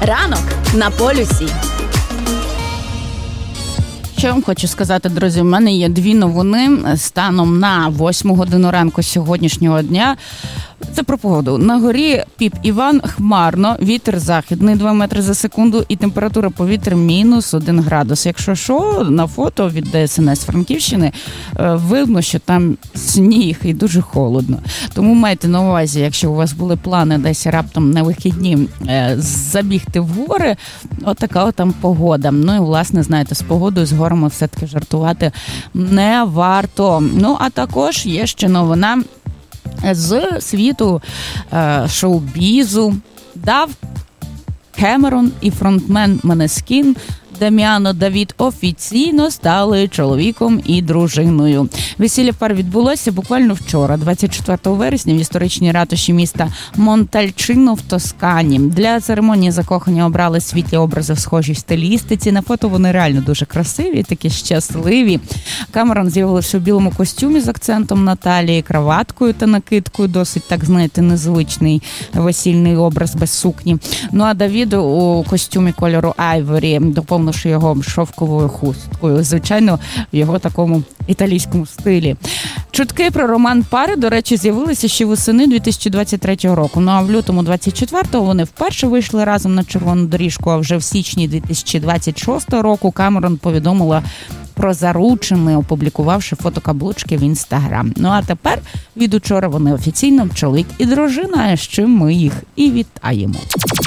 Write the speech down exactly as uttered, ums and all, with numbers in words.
Ранок на полюсі. Що я вам хочу сказати, друзі, в мене є дві новини станом на восьму годину ранку сьогоднішнього дня. Це про погоду. На горі Піп Іван хмарно, вітер західний два метри за секунду і температура повітря мінус один градус. Якщо що, на фото від Д С Н С Франківщини видно, що там сніг і дуже холодно. Тому майте на увазі, якщо у вас були плани десь раптом на вихідні забігти в гори, отака от там погода. Ну і, власне, знаєте, з погодою, з горами все-таки жартувати не варто. Ну, а також є ще новина з світу е, шоу-бізу. Дав Кемерон і фронтмен Måneskin Даміано Давід офіційно стали чоловіком і дружиною. Весілля пар відбулося буквально вчора, двадцять четвертого вересня, в історичній ратуші міста Монтальчино в Тоскані. Для церемонії закохання обрали світлі образи в схожій стилістиці. На фото вони реально дуже красиві, такі щасливі. Кемерон з'явився у білому костюмі з акцентом на талії, краваткою та накидкою. Досить, так знаєте, незвичний весільний образ без сукні. Ну а Давід у костюмі кольору айворі, доповнивши його шовковою хусткою. Звичайно, в його такому італійському стилі. Чутки про роман пари, до речі, з'явилися ще восени дві тисячі двадцять третього року. Ну а в лютому двадцять четвертого вони вперше вийшли разом на червону доріжку, а вже в січні дві тисячі двадцять шостого року Кемерон повідомила про заручини, опублікувавши фотокаблучки в Інстаграм. Ну а тепер від учора вони офіційно чоловік і дружина, з чим ми їх і вітаємо.